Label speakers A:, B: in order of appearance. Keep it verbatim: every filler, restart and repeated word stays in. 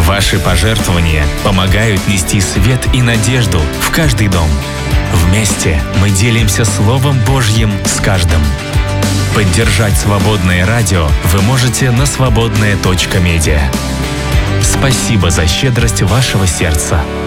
A: Ваши пожертвования помогают нести свет и надежду в каждый дом. Вместе мы делимся Словом Божьим с каждым. Поддержать свободное радио вы можете на свободная точка медиа. Спасибо за щедрость вашего сердца.